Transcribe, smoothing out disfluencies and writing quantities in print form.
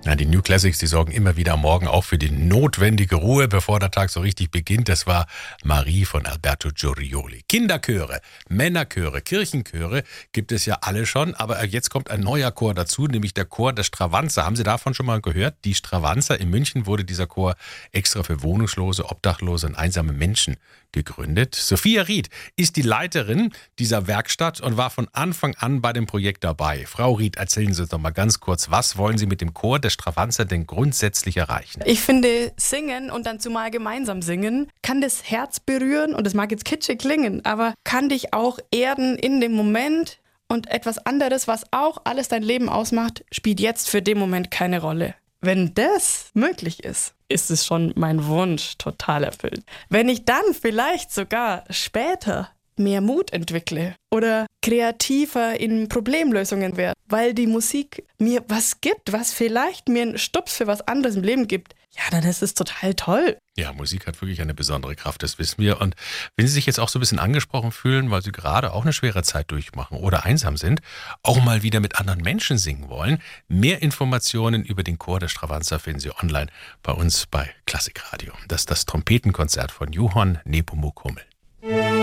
Ja, die New Classics, die sorgen immer wieder am Morgen auch für die notwendige Ruhe, bevor der Tag so richtig beginnt. Das war Marie von Alberto Giurioli. Kinderchöre, Männerchöre, Kirchenchöre gibt es ja alle schon, aber jetzt kommt ein neuer Chor dazu, nämlich der Chor der Stravanzer. Haben Sie davon schon mal gehört? Die Stravanzer. In München wurde dieser Chor extra für wohnungslose, obdachlose und einsame Menschen gegründet. Sophia Ried ist die Leiterin dieser Werkstatt und war von Anfang an bei dem Projekt dabei. Frau Ried, erzählen Sie uns doch mal ganz kurz, was wollen Sie mit dem Chor der Stravanzer denn grundsätzlich erreichen? Ich finde, singen und dann zumal gemeinsam singen, kann das Herz berühren und das mag jetzt kitschig klingen, aber kann dich auch erden in dem Moment und etwas anderes, was auch alles dein Leben ausmacht, spielt jetzt für den Moment keine Rolle. Wenn das möglich ist, ist es schon mein Wunsch total erfüllt. Wenn ich dann vielleicht sogar später mehr Mut entwickle oder kreativer in Problemlösungen werde, weil die Musik mir was gibt, was vielleicht mir einen Stups für was anderes im Leben gibt, ja, dann ist es total toll. Ja, Musik hat wirklich eine besondere Kraft, das wissen wir. Und wenn Sie sich jetzt auch so ein bisschen angesprochen fühlen, weil Sie gerade auch eine schwere Zeit durchmachen oder einsam sind, auch mal wieder mit anderen Menschen singen wollen, mehr Informationen über den Chor der Stravanzer finden Sie online bei uns bei Klassikradio. Das ist das Trompetenkonzert von Johann Nepomuk Hummel.